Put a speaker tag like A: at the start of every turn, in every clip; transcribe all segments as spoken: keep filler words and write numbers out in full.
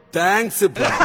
A: Thanks.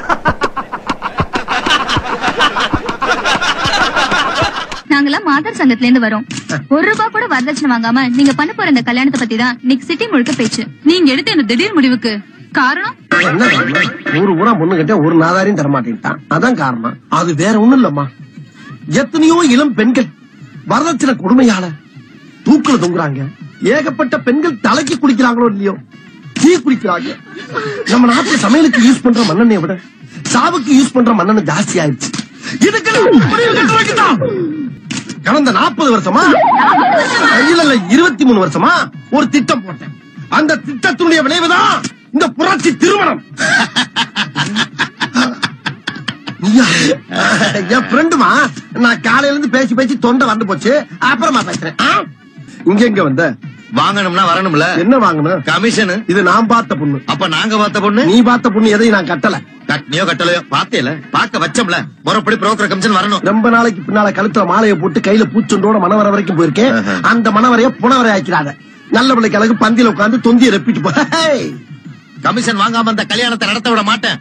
B: நாங்கெல்லாம் மாதர் சங்கத்துல இருந்து வரோம். ஒரு ரூபாய் கூட வரதட்சணை வாங்காம நீங்க பண்ண போற இந்த கல்யாணத்தை பத்தி தான் இன்னைக்கு சிட்டி முழுக்க பேச்சு. நீங்க எடுத்த இந்த திடீர் முடிவுக்கு காரணம்
C: என்ன? ஒரு ஊரா பொண்ணு கிட்ட ஒரு நாதாரியும் தரமாட்டேன்ட்டான். அதான் காரணம். அது வேற ஒண்ணும் இல்லம்மா. எத்தனையோ இளம் பெண்கள் வரதட்சணை கொடுமையால தூக்குல தொங்குறாங்க. ஏகப்பட்ட பெண்கள் தலைக்கு குடிக்கிறாங்களோ இல்லையோ தீ குடிக்கிறாங்க. நம்ம நாட்டுல சமையலுக்கு யூஸ் பண்ற மண்ணெண்ணெயை விட சாவுக்கு யூஸ் பண்ற மண்ணெண்ணெய் ஜாஸ்தி ஆயிடுச்சு. இதுக்கு கடந்த நாற்பது வருஷமா இல்ல இல்ல இருபத்தி மூணு வருஷமா ஒரு திட்டம் போட்டேன். அந்த திட்டத்தினுடைய விளைவுதான் இந்த புரட்சி திருமணம். என் ஃப்ரெண்டுமா, நான் காலையில இருந்து பேசி பேசி தொண்டை வந்து போச்சு. அப்புறமா பேசுறேன். இங்க எங்க வந்த?
D: வாங்கணும்னா வரணும்ல.
C: என்ன வாங்கணும்?
D: கமிஷன்.
C: இது நான் பார்த்த பொண்ணு.
D: அப்ப நாங்க பார்த்த பொண்ணு?
C: நீ பார்த்த பொண்ணு எதையும் நான் கட்டல.
D: கட்டினியோ கட்டலையோ பாத்தேல, பாக்க வச்சோம்ல. முறைப்படி புரோக்கர் கமிஷன் வரணும்.
C: ரொம்ப நாளைக்கு பின்னால கழுத்துல மாலையை போட்டு கையில பூச்சொண்டோட மணவரை வரைக்கும் போயிருக்கேன். அந்த மணவரைய புனவரை ஆக்கிறாங்க. நல்ல பிள்ளைக்கு அழகு பந்தியில உட்காந்து தொந்திய ரெப்பிட்டு போ.
D: கமிஷன் வாங்காம அந்த கல்யாணத்தை நடத்த விட மாட்டேன்.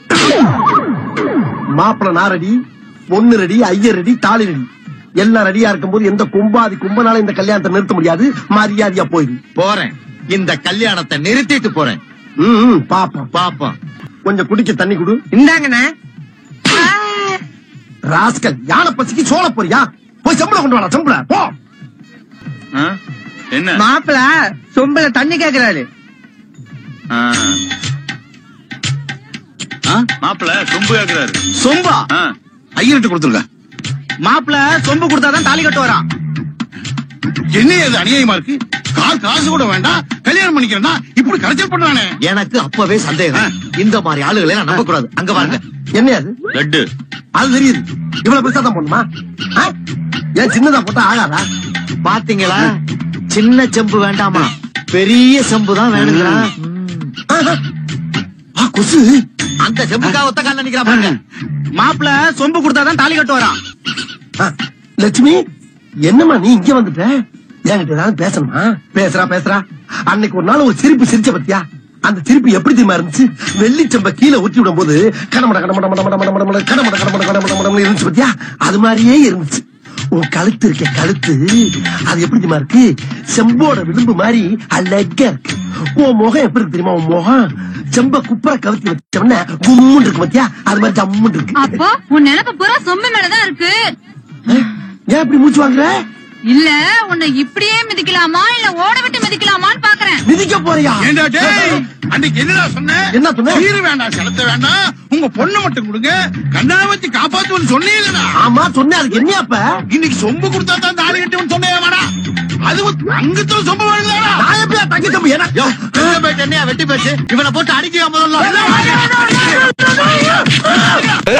C: மாப்பிள்ள நான் ரெடி, பொண்ணு ரெடி, ஐயர் ரெடி, தாலி ரெடி, எல்லாம் ரெடியா இருக்கும் போது எந்த கும்பாதி கும்பனால இந்த கல்யாணத்தை நிறுத்த முடியாது. மரியாதையா போயிரு.
D: போறேன். இந்த கல்யாணத்தை நிறுத்திட்டு போறேன்.
C: ம், பாப்போம்
D: பாப்போம்.
C: கொஞ்சம் குடிக்க தண்ணி குடு.
E: இந்தாங்கண்ணே.
C: ராஸ்கல், யானை பசிக்கு சோழ போறியா? போய் சம்பளம் கொண்டு வரலாம். சம்பளம் போ.
F: என்ன
E: மாப்பிள சொம்பல தண்ணி கேக்குறாரு.
F: மாப்பிள்ள சொம்பு கேக்குறாரு.
D: சொம்பா? ஐயர்கிட்ட கொடுத்துருங்க.
E: மாப்பிள சொம்பு கொடுத்தாதான் தாலி கட்டு வரான்.
F: என்ன அது அநியாயமா இருக்கு? கால் காசு கூட வேண்டாம், கல்யாணம் பண்ணிக்கிறேன்னா இப்படி கரைச்சல் பண்றானே.
D: எனக்கு அப்பவே சந்தேகம். இந்த மாதிரி ஆளுகளை நான் நம்ப கூடாது. அங்க பாருங்க.
C: என்ன அது?
F: லட்டு.
C: அது தெரியுது. இவ்வளவு பெருசா தான் போடணுமா? ஏன் சின்னதா போட்டா ஆகாதா?
D: பாத்தீங்களா? சின்ன செம்பு வேண்டாமா, பெரிய செம்பு தான் வேணுங்களா?
C: கொசு
D: அந்த செம்புக்காக ஒத்த கால நிக்கிறா பாருங்க.
E: மாப்பிள சொம்பு கொடுத்தாதான் தாலி கட்டு வரான்.
C: லட்சுமி, என்னம்மா நீ இங்க வந்துட்ட? என்கிட்ட ஏதாவது பேசணுமா? பேசுறா பேசுறா. அன்னைக்கு ஒரு நாள் ஒரு சிரிப்பு சிரிச்ச பத்தியா? அந்த சிரிப்பு எப்படி தெரியுமா இருந்துச்சு? வெள்ளிச்சம்ப கீழே ஊற்றி விடும் போது கடமட கடமட கடமட கடமட கடமட கடமட கடமட கடமட இருந்துச்சு பத்தியா? அது மாதிரியே இருந்துச்சு. உன் கழுத்து இருக்க கழுத்து அது எப்படி தெரியுமா இருக்கு? செம்போட விளிம்பு மாதிரி அழகா இருக்கு. உன் முகம் எப்படி இருக்கு தெரியுமா? உன் முகம் செம்ப குப்பரை கவுத்தி வச்சோம்னா கும்முன்னு இருக்கு பத்தியா? அது மாதிரி ஜம்முன்னு இருக்கு.
B: அப்போ உன் நினைப்பு பூரா சொம்பு மேலதான் இருக்கு.
C: ஏன் இப்படி மூச்சு வாங்குற?
B: இல்ல உன்னை இப்படியே மிதிக்கலாமா இல்ல ஓட விட்டு மிதிக்கலாமான்னு பாக்குறேன்.
C: மிதிக்க போறியா?
F: ஏண்டா டேய், அன்னைக்கு என்னடா சொன்ன?
C: என்ன சொன்ன?
F: சீரு வேண்டாம், செலுத்த வேண்டாம், உங்க பொண்ணை மட்டும் கொடுங்க, கண்ணா வச்சு காப்பாத்துவன்னு சொன்னீங்களா?
C: ஆமா சொன்னேன். அதுக்கு என்ன அப்ப?
F: இன்னைக்கு சொம்பு கொடுத்தா தான் தாலி கட்டுவன்னு சொன்னேன். அது அங்கத்துல சொம்பு வேணுங்களா?
C: நான் எப்படியா தங்கி தம்பி?
D: என்ன வெட்டி பேச்சு? இவனை போட்டு அடிக்க முதல்ல.